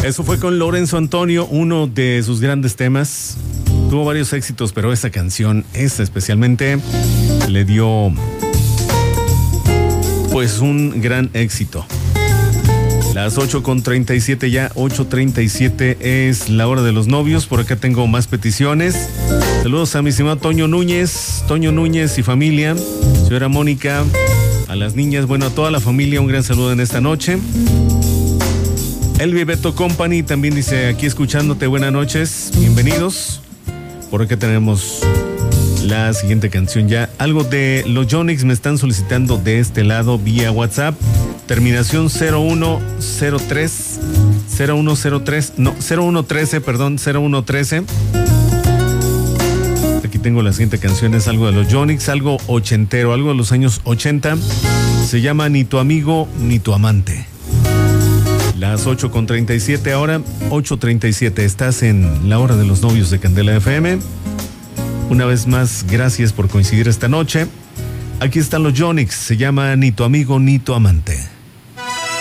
Eso fue con Lorenzo Antonio, uno de sus grandes temas. Tuvo varios éxitos, pero esta canción, esta especialmente, le dio pues un gran éxito. Las 8:37 ya, 8:37 es la hora de los novios. Por acá tengo más peticiones. Saludos a mi estimado Toño Núñez y familia, señora Mónica, a las niñas, bueno, a toda la familia, un gran saludo en esta noche. Elvi Beto Company también dice, aquí escuchándote, buenas noches, bienvenidos. Por acá tenemos la siguiente canción ya. Algo de los Yonix me están solicitando de este lado vía WhatsApp. Terminación 0103, 0113. Aquí tengo la siguiente canción, es algo de los Yonix, algo ochentero, algo de los años 80. Se llama Ni tu amigo ni tu amante. Las 8:37 ahora, 8:37. Estás en la hora de los novios de Candela FM. Una vez más, gracias por coincidir esta noche. Aquí están los Yonix, se llama Ni tu amigo ni tu amante.